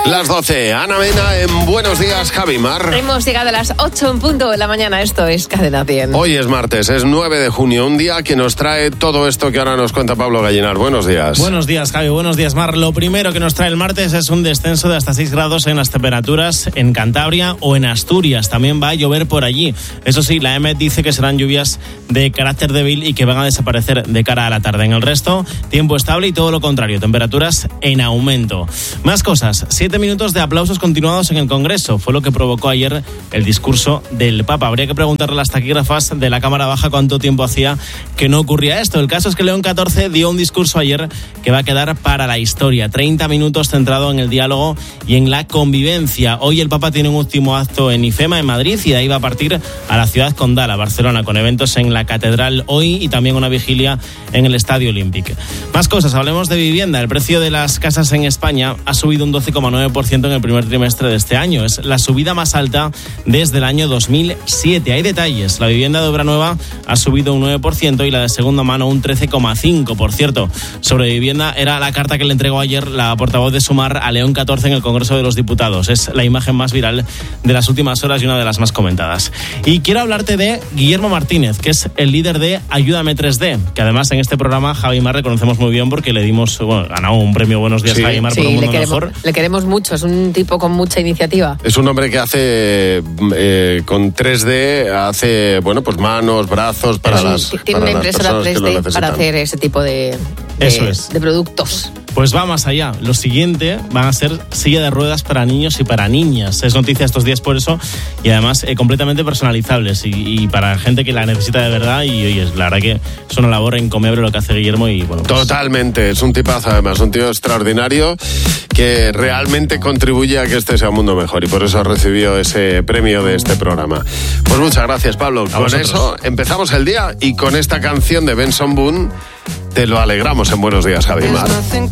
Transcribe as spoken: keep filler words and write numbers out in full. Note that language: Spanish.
Las doce, Ana Mena en Buenos Días, Javi Mar. Hemos llegado a las ocho en punto de la mañana, esto es Cadena cien. Hoy es martes, es nueve de junio, un día que nos trae todo esto que ahora nos cuenta Pablo Gallinar. Buenos días. Buenos días, Javi, buenos días, Mar. Lo primero que nos trae el martes es un descenso de hasta seis grados en las temperaturas en Cantabria o en Asturias. También va a llover por allí. Eso sí, la E M E T dice que serán lluvias de carácter débil y que van a desaparecer de cara a la tarde. En el resto, tiempo estable y todo lo contrario, temperaturas en aumento. Más cosas, siete minutos de aplausos continuados en el Congreso. Fue lo que provocó ayer el discurso del Papa. Habría que preguntarle a las taquígrafas de la Cámara Baja cuánto tiempo hacía que no ocurría esto. El caso es que León catorce dio un discurso ayer que va a quedar para la historia. treinta minutos centrado en el diálogo y en la convivencia. Hoy el Papa tiene un último acto en IFEMA, en Madrid, y de ahí va a partir a la ciudad condal, a Barcelona, con eventos en la Catedral hoy y también una vigilia en el Estadio Olímpico. Más cosas, hablemos de vivienda. El precio de las casas en España ha subido un doce coma nueve por ciento en el primer trimestre de este año. Es la subida más alta desde el año dos mil siete. Hay detalles. La vivienda de obra nueva ha subido un nueve por ciento y la de segunda mano un trece coma cinco por ciento. Por cierto, sobre vivienda era la carta que le entregó ayer la portavoz de Sumar a León catorce en el Congreso de los Diputados. Es la imagen más viral de las últimas horas y una de las más comentadas. Y quiero hablarte de Guillermo Martínez, que es el líder de Ayúdame tres D, que además en este programa Javi Mar reconocemos muy bien porque le dimos, bueno, ganado un premio Buenos Días, sí. Javi Mar, sí, por un mundo le queremos, mejor. Le queremos mucho, es un tipo con mucha iniciativa. Es un hombre que hace eh, con tres D, hace, bueno, pues manos, brazos para sí, las Tiene para una las impresora tres D para hacer ese tipo de, de, Eso es. de productos. Pues va más allá. Lo siguiente van a ser silla de ruedas para niños y para niñas. Es noticia estos días por eso y además eh, completamente personalizables y, y para gente que la necesita de verdad y oye, la verdad que es una labor encomiable lo que hace Guillermo y bueno. Pues... Totalmente, es un tipazo además, un tío extraordinario que realmente contribuye a que este sea un mundo mejor y por eso recibió ese premio de este programa. Pues muchas gracias, Pablo. A con vosotros. eso empezamos el día y con esta canción de Benson Boone te lo alegramos en Buenos Días, Javi Mar.